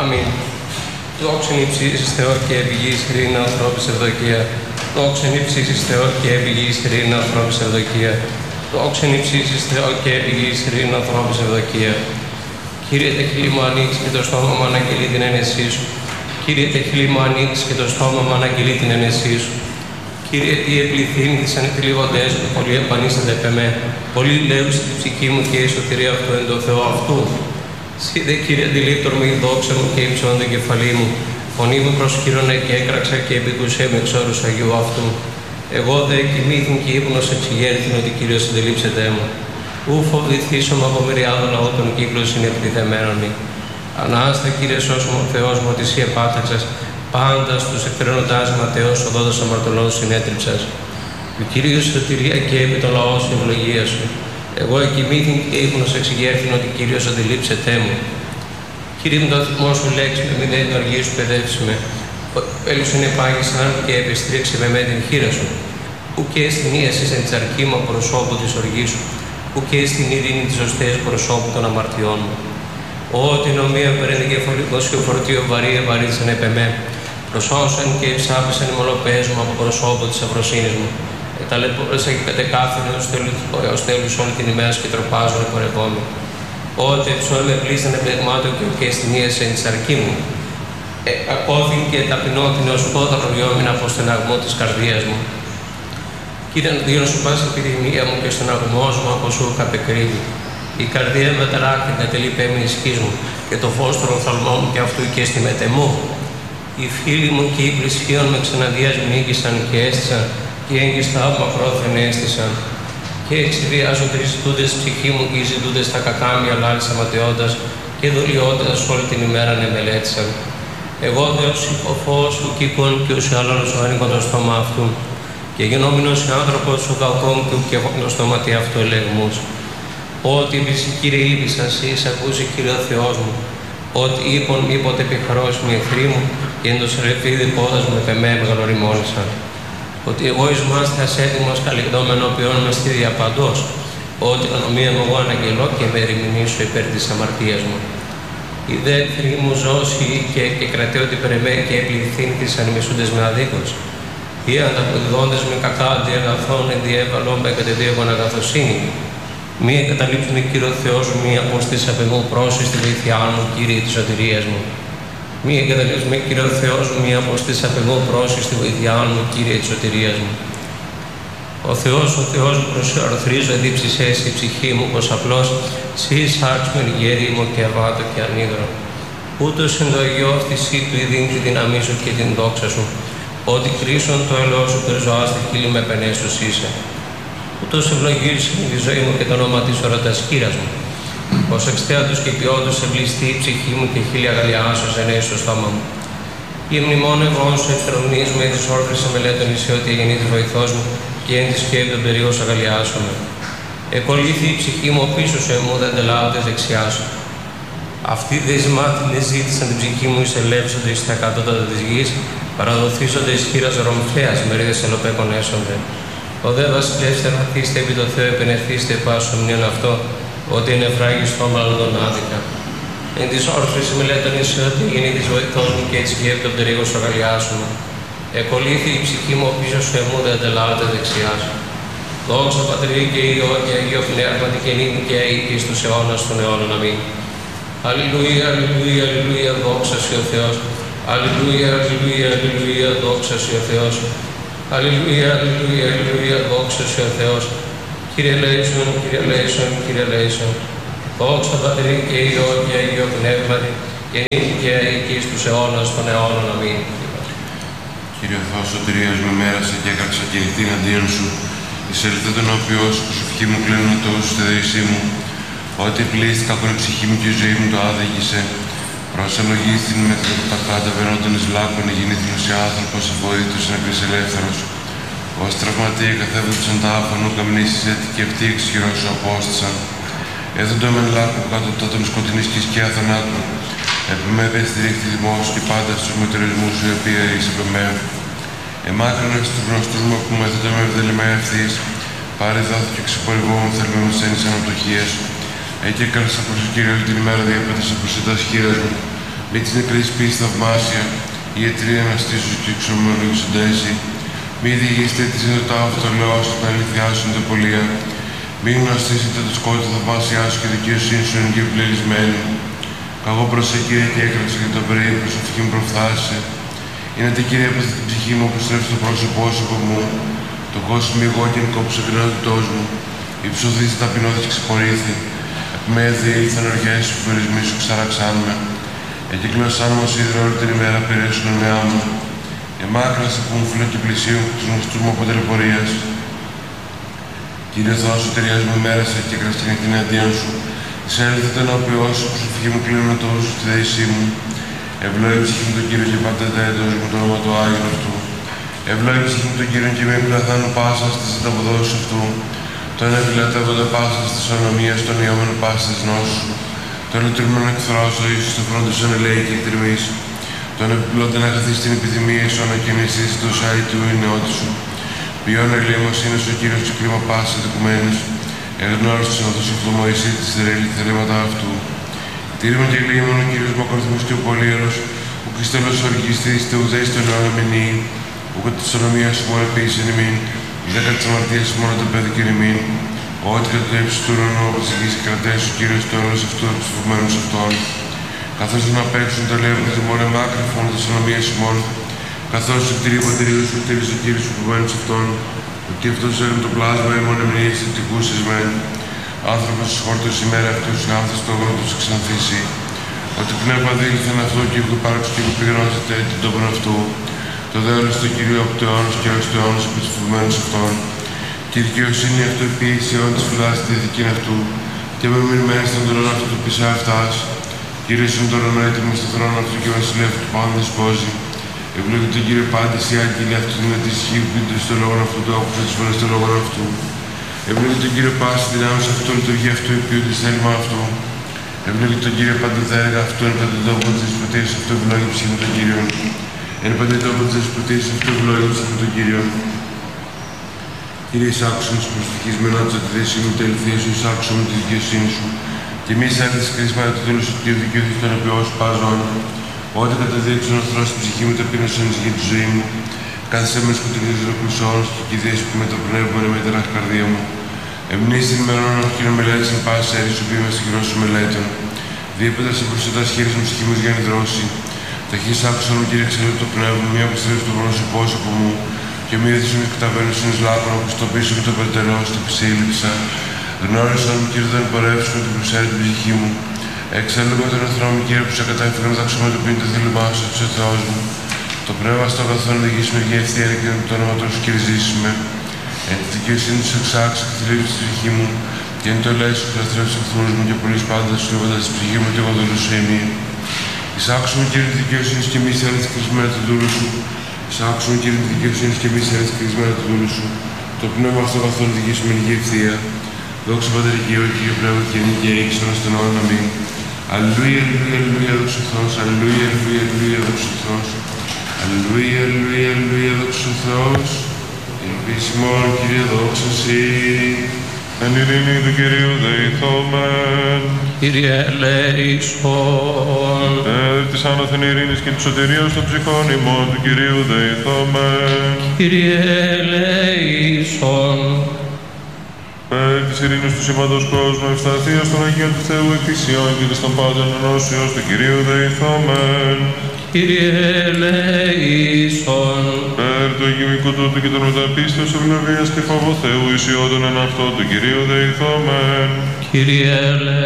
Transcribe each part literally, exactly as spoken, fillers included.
Αμήν. Δόξεν υψίσεις Θεό και ευγείς ειρήνη ανθρώπης ευδοκία. Δόξεν υψίσεις Θεό και ευγείς ειρήνη ανθρώπης ευδοκία. Δόξεν υψίσεις Θεό και ευγείς ειρήνη ανθρώπης ευδοκία. Κύριε, τε χείλη μου ανοίξεις και το στόμα μου αναγγελεί την ένεσή σου. Κύριε, τε χείλη μου ανοίξεις και το στόμα μου αναγγελεί την ένεσή σου. Κύριε, τι επληθύνθησαν οι θλίβοντές μου, πολλοί επανήσανται επ' εμέ. Πολλοί λέω στην ψυχή μου και η σωτηρία αυτού εν το Θεό αυτού. Συ δε, Κύριε, αντιλήπτορ μου η δόξα μου και υψώνει το κεφαλή μου. Φωνή μου προσκύρωνε και έκραξα και επικουσέ με εξ όρους Αγίου αυτού. Εγώ δε κοιμήθην και ύπνος εξηγέρθην ότι Κύριος συντελείψετέ μου. Ου φοβηθήσομαι από μυριάδων λαό των κύκλων συνεπληθεμένων μη. Ανάστα, Κύριε, σώσου μου, Θεός μου, ότι εσύ επάταξας, πάντα στους εκφραίνοντάς ματαιός οδόντας αμαρτωλών συνέτριψας. Ο Κύριος σωτηρία και επί των λαών στην ευλογία σου. Εγώ εκοιμήθην και ύπνος εξηγέρθην ότι Κύριος αντιλείψετέ μου. Κύριε, με το θυμό σου λέξη με μη δεν οργή σου παιδεύσει με. Έλουσεν επάγησαν και επιστρίξε με με την χείρα σου. Ου και στην ίαση εν της αρκή μου προσώπου της οργής σου. Ου και στην ειρήνη της οστές προσώπου των αμαρτιών μου. Ω την ομοία περένει κεφαλικός και φορτίο βαρύ ευαρύθησαν επ' εμέ. Προσώσαν και ευσάπησαν οι μολοπαίες μου από προσώπου της αφροσύνης μου. Εταλαιπώρησα και κατεκάθηνε ως τέλους όλη την ημέρα και τροπάζουν επορευόμοι. Ότε ψώμη με πλήσανε πνευμάτων και στην ίαση εν της αρκή μου. Ε, ακόθηκε και ταπεινώθηνε ως πόδαρο βιόμην από στεναγμό της καρδίας μου. Κύριε, αντίον σου πάση επιδημία μου και στεναγμός μου από σου καπεκρύβει. Η καρδία με ταράχτη κατελεί πέμη ισχύς μου και το φως των οφθαλμών μου και αυτού και στη μετεμού. Οι φίλοι μου και οι πλησίων με ξεναντίας μου νίκησαν και έστησαν και έγκυστα από μακρόθεν έστησαν. Και εξηδιάζουν τρεις ζητούντες ψυχή μου και οι ζητούντες τα κακάμια λάλης αματαιώντας και δολιώντας όλη την ημέρα ναι μελέτησαν. Εγώ δε ως υποφός του κύκον και ως άλλον σου άνοιγον το στόμα αυτού και γινόμενος άνθρωπος σου κακόν και ουκ έχω το στόμα τι αυτό ελεγμούς. Ότι είπες, Κύριε, ήλπισαν σοι, ακούσει, Κύριε ο Θεός μου. Ότι είπον μήποτε επιχαρώσει με εχθροί μου και εν το σερεφίδι πόδας μου επ' εμέ μεγαλοριμόνησαν. Ότι εγώ εις μάστας έτοιμος καλλιγδόμενο ποιόν με στη διαπαντός. Ότι ονομία μου εγώ αναγγελώ και με ερημηνήσω υπέρ της αμαρτίας μου. Οι δε εχθροί μου ζώσει και, και κρατέωτι περ' εμέ και επληθύνθησαν οι μισούντες με αδίκως. Οι ανταποδιδόντες με κακά αντιαγαθών ενδιέβαλον με κατεδίωγον αγαθοσύνη. Μη εγκαταλείψουν, Κύριο Θεός μου, μη αποστήσεις απ' εγώ πρόσης στη βοήθειά μου, Κύριε της σωτηρίας μου. Μη εγκαταλείψουν, Κύριο Θεός μου, μη αποστήσεις απ' εγώ πρόσης στη βοήθειά μου, Κύριε της σωτηρίας μου. Ο Θεός, ο Θεός μου, προσεορθρίζω εδίψησέ η ψυχή μου, πως απλώς σύ σάρξμεν γέρι μου και αβάτο και ανίδρο. Ούτως εν το αγιώθησή του ειδήν τη δύναμή σου και την δόξα σου, ότι κρίσον το ελαιό σου περζωά στη χείλη με πενέσους είσαι. Ούτως ευλογήρισαν τη ζωή μου και το όνομα της ορατάς χείρας μου. Ως εξτέατος και ποιότος ευλιστεί η ψυχή μου και χίλια αγαλιάσως ενέσει στο στόμα μου. Η μνημόν εγώ σου ευθρονείς με της όρθρης εμελέτων είσαι ότι εγεννεί της βοηθός μου και εν τη σκέπη των περίους αγαλιάσομαι. Εκολύθη η ψυχή μου πίσω σου εμού δεν τελάβοντες δεξιά σου. Αυτοί δεσμάτινε ζήτησαν την ψυχή μου εις ελεύσονται εις τα κατώτατα της γης, παραδοθήσονται εις χείρας ρομφέας, μερίδες ελοπέκων έσονται. Ο δε βασιλεύς θεραπείστε επί το Θεό επενεθείστε πάσο μνήον αυτό, ότι είναι φράγει στο μάλλον τον άδικα. Εν της όρθρης μελέτων είσαι ότι γίνει της βοηθός μου και έτσι γεύει τον περίγο σου αγαλιάσουμε. Εκολύθη η ψυχή μου πίσω σου εμού δεν αντελάβεται δεξιά σου. Δόξα Πατρί και Υιό και Αγίο Πνεύματι και νύχη και αίκη στους αιώνας των αιώνων. Αμήν. Αλληλούια, αλληλούια, αλληλούια, δόξα σοι ο Θεός. Αλληλούια, αλληλούια, αλληλούια, δόξα σοι ο Θεός. Αλληλούια, αλληλούια, αλληλούια, δόξα σοι ο Θεός. Κύριε Λέησον, Κύριε Λέησον, Κύριε Λέησον. Δόξα Πατρί και Υιό και Αγίο Πνεύματι και νύχη και αίκη στους αιώνας των αιώνων. Αμήν. Κύριε Θεός, σωτηρίας με μέρασε και έκραξα και ηχθήν αντίον σου. Εισελθέ τον οποίος που σου ευχή μου κλείνω τόσο στη δέησή μου. Ότι πλήστηκα από την ψυχή μου και η ζωή μου το άδεγγισε. Προσελογήθην με την ταχάτα βερόντων εις λάκων, γεννήθην σε άνθρωπος, αβοήθητος να πεις ελεύθερος. Ως τραυματία καθέβοντουσαν τα άφωνο, καμνήσεις έτη και αυτοί εξχυρός σου απόστησαν. Έδοντο μεν λάκου κάτω τότε σκοτεινής και σκιά θανάτου. Επιμέδε στηρίχθη δημόσου και πάντα στους μετεωρισμούς σου, η οποία είσαι επεμέ. Εμάκρυνε στους γνωστούς μου που μεθέτω με ευδελημαία ευθύς. Πάρε δόθηκε ξεπορυβόμουν θελμένους έννης αναπτωχίες. Εκεί έκανες προς τον Κύριο την ημέρα διαπέτασα προς τα χείρας μου. Με τις νεκρές πίσεις θαυμάσια, οι ιατροί αναστήσουν και εξομολογήσονται εσύ. Μη διηγήσετε τη ζητάω το λέω ώστε να αληθιάσουν τα πολλία. Μην γνωστήσετε το σκότη θαυμάσια σου και δικαιοσύνη σου είναι και πληρισμένη. Καγώ προσέ Κύριε και έκραξε και το πρωί προσευχή μου προφθάσε. Είναι τη Κύριε έπαθε την ψυχή μου που στρέφει το πρόσωπό σου από μου. Το κόσμο εγώ και κόψω κοινότητός μου. Υψωθείς ταπεινώθης ξεπορήθη. Επιμέδη ήλθαν οργές που φορισμοί σου ξαραξάν με. Εκυκλώσαν μου ως ίδρυ όλη την ημέρα πηρέσουν με άμμο. Εμάκρασε που μου φίλο και πλησίου τους γνωστούς μου από τελεπορίας. Κύριε Θεός, σωτηρίας μου ημέρασε και κραστήνει την αντίον σου. Εισέλθε τον όποιό σου που σου φυγεί μου κλείνω τόσο στη δέησή μου. Ευλόγη ψυχή μου τον Κύριο και πάντα δέντος μου το όνομα του Άγιον αυτού. Ευλόγη ψυχή μου τον Κύριο και μην πλαθάνω πάσα στις ανταποδόσεις αυτού. Τον επιλατεύοντα πάσα στις ονομίες, τον ιόμενο πάσα της νόσου. Τον λειτουργημένο εχθρό ο Ιησούς στο φρόντο σου ελέη και εκτριμής. Τον επιπλώντα να καθίσει την επιδημία σου, να κινήσεις το σάι του η νεότη σου. Ποιόν ελίμος είναι ο Κύριος του κρίμα πάσης δικουμένης. Εγνώρισες να δώσει αυτό Μωυσή της θερέλη θερήματα αυτού. Τήρημα και λίμον ο Κύριος μακροθυμός και ο πολύερος, που κρυστέλος οργιστής τε ουδέης τον αιώνα μηνύει, που κατά της ονομίας σου μόνο επίσης εν ημίν, δέκα της αμαρτίας σου μόνο το παιδί και εν ημίν. Ό,τι κατά το ύψος του ουρανού από της γης κρατές ο Κύριος το όνος αυτού από τους φοβμένους αυτών. Καθώς να απέξουν τα λεύγουν του μόνο μάκρυ φόνο της ονομίας σου μόνο, καθώς του κτηρίου πατηρίου σου κτηρίζει ο Κύριος του φοβμένους αυτών, ότι αυτός έλαβε το πλάσμα η μόνη μνήση της τικούσης μεν. Άνθρωπος της χόρτος ημέρα αυτούς γάμθας το αγρό τους ξανθήσει. Ότι πνεύμα δήλθεν αυτό και εγώ υπάρξω και εγώ πυγνώσετε την τόπον αυτού. Το δέολος του Κυρίου από το αιώνος και έως το αιώνος από τους φοβμένους αυτών. Και η δικαιοσύνη αυτού επίσης αιών της φυλάς τη δική αυτού. Και με μηνυμένες στον τρόνο αυτού του πισά αυτάς. Κύριε στον τρόνο έτοιμο στον θρόνο αυτού και βασιλεύει του πάνω δεσπόζει. Ευλογεί τον Κύριο πάντης οι άγγελοι αυτού την αντισχύει που πίνονται στο λόγο αυτού του άκουσα τις φορές στο λόγο αυτού. Ευλογεί τον Κύριο πάση δυνάμεις αυτού, λειτουργία αυτού, υπηούνται στέλμα αυτού. Ευλογεί τον Κύριο πάντα τα έργα αυτού, εν πάντα τόπο της δεσποτείας αυτού, ευλόγει ψυχή με τον Κύριο. Εν πάντα τόπο της δεσποτείας αυτού, ευλόγει ψυχή με τον Κύριο. Κύριε, εισάκουσον της προσευχής με ενάντια τη θέση μου, τελειθία σου, εισάκουσον με τη δικαιοσύνη σου. Και μη σαν της κρίσματα του τέλους του Κύριου δικαιωθεί τον οποίο σου πάζον. Ό,τι καταδείξουν ο Θεός στην ψυχή μου, ταπείνωσαν για τη ζωή μου. Κάθισε με σκοτεινής ροκουσώνος και κηδείες που με το πνεύμα είναι μετέρα καρδία μου. Εμνείς την ημερών όχι να μελέτης εν πάση αίρης σου πήμα σχηρός σου μελέτων. Διέποντα σε προσωτάς χέρις μου ψυχή μου για να δρώσει. Ταχύς άκουσαν μου Κύριε εξαιρετώ το πνεύμα μου, μία που στρέφει το πρόσωπό σου από μου. Και μη δεις με καταβαίνουν εις λάκων όπως το πίσω και το περτερό στο ψήλιψα. Γνώρισαν μου Κύριε δεν πορεύσουν και προσέρει την ψυχή μου. Εξάλλου με τον εχθρό μου Κύριε που σε κατάφερε να δάξω με το πίνει το θέλημά σου, ο Θεός μου. Το πνεύμα στο αγαθόν οδηγήσουμε για ευθεία και με το όνομα του και ριζήσουμε. Εν τη δικαιοσύνη του εξάξω και θλίψη στη ψυχή μου. Και εν το λέει σου καταστρέψει εχθρούς μου και πολλοί πάντα σου λέγοντας τη ψυχή μου και εγώ δολούσου ημί. Εισάξουμε Κύριε τη δικαιοσύνη και μη σέρνει τη κρισμένα του δούλου σου. Εισάξουμε Κύριε τη δικαιοσύνη και μη σέρνει τη κρισμένα του δούλου σου. Το πνεύμα στο αγαθόν οδηγήσουμε για ευθεία. Δόξα Πατέρ και Υιό και Πνεύμα και νίκη και ρίξον στον αιώνα αμήν. Αλληλούια, αλληλούια, αλληλούια, δόξα ο Θεός. Αλληλούια, αλληλούια, αλληλούια, δόξα ο Θεός. Αλληλούια, αλληλούια, αλληλούια, δόξα ο Θεός. Ελπίσιμον Κύριε δόξα Συ. Εν ειρήνη του Κυρίου δεηθόμεν. Κύριε ελέησον. Περ της άνωθεν ειρήνης και της σωτηρίας των ψυχών ημών του Κυρίου δεηθόμεν. Κύριε ελέησον. Περ της ειρήνης του σήματος κόσμου, ευσταθίας των Αγίων του Θεού εκκλησιών και της των πάντων ενώσεως του Κυρίου δεηθόμεν. Κύριε ελέησον. Περ του Αγίου οίκου τούτου και των μεταπίστεως ευλογίας και φόβο Θεού ισιόντων εν αυτό του Κυρίου δεηθόμεν. Κύριε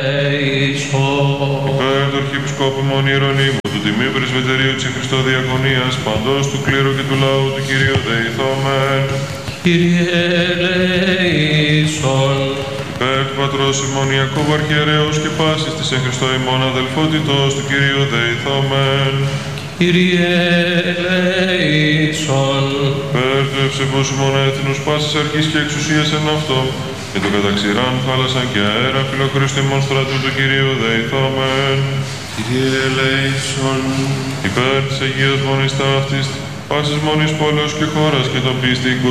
ελέησον. Περ του Αρχιεπισκόπου ημών Ιερονύμου, του Τιμίου Πρεσβυτερίου της Χριστό Διακονίας, παντός του κλήρου και του λαού του Κυρίου δεηθόμεν. Κύριε ελέησον. Περ του Πατρός ημών Ιακώβου Αρχιερέως και πάσης της εν Χριστώ ημών αδελφότητος του Κυρίου δεηθόμεν. Κύριε ελέησον. Περ του ευσεβούς ημών έθνους πάσης αρχής και εξουσίας εν αυτό, και το καταξηράν θάλασσαν και αέρα φιλοχρήστου ημών στρατού του Κυρίου δεηθόμεν. Κύριε ελέησον. Υπέρ της Αγίας Μονής ταύτης, πάσης μονής πόλεως και χώρας και των πίστη